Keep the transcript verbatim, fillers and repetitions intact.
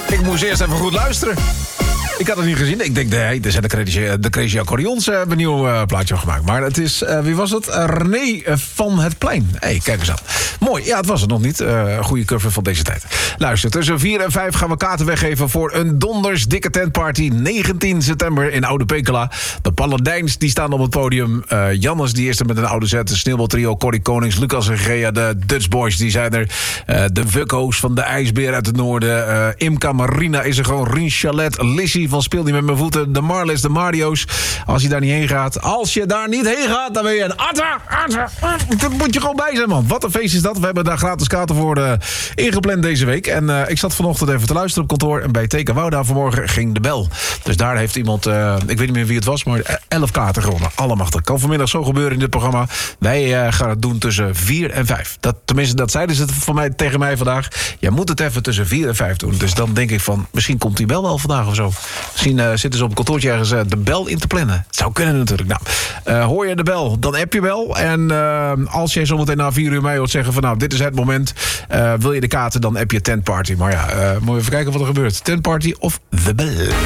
Ik moest eerst even goed luisteren. Ik had het niet gezien. Ik denk, nee, er zijn de Crazy, de crazy Accordeons uh, een nieuw uh, plaatje van gemaakt. Maar het is, uh, wie was het? Uh, René van het Plein. Hé, hey, kijk eens aan. Mooi, ja, het was het nog niet. Uh, goede cover van deze tijd. Luister, tussen vier en vijf gaan we kaarten weggeven voor een donders dikke tentparty. negentien september in Oude Pekela. De Paladijns, die staan op het podium. Uh, Jannes, die is er met een oude set. De Sneeuwbaltrio, Corrie Konings, Lucas en Gea. De Dutch Boys, die zijn er. Uh, de Vucko's van de IJsbeer uit het noorden. Uh, Imka Marina is er gewoon. Rien Chalet, Lissy van Speel niet met mijn voeten. De Marles, de Mario's. Als je daar niet heen gaat. Als je daar niet heen gaat, dan ben je een atta. atta, atta. Daar moet je gewoon bij zijn, man. Wat een feest is dat. We hebben daar gratis kaarten voor uh, ingepland deze week. En uh, ik zat vanochtend even te luisteren op kantoor. En bij Teken Wouda vanmorgen ging de bel. Dus daar heeft iemand, uh, ik weet niet meer wie het was, maar elf kaarten gewonnen. Allemachtig. Kan vanmiddag zo gebeuren in dit programma. Wij uh, gaan het doen tussen vier en vijf. Dat, tenminste, dat zeiden ze van mij, tegen mij vandaag. Je moet het even tussen vier en vijf doen. Dus dan denk ik van, misschien komt die bel wel vandaag of zo. Misschien uh, zitten ze op een kantoortje ergens uh, de bel in te plannen. Het zou kunnen natuurlijk. Nou, uh, hoor je de bel, dan app je wel. En uh, als jij zometeen na vier uur mij hoort zeggen van, nou, dit is het moment. Uh, wil je de kaarten, dan app je Tent Party. Maar ja, uh, moet je even kijken wat er gebeurt. Tent Party of The Bell.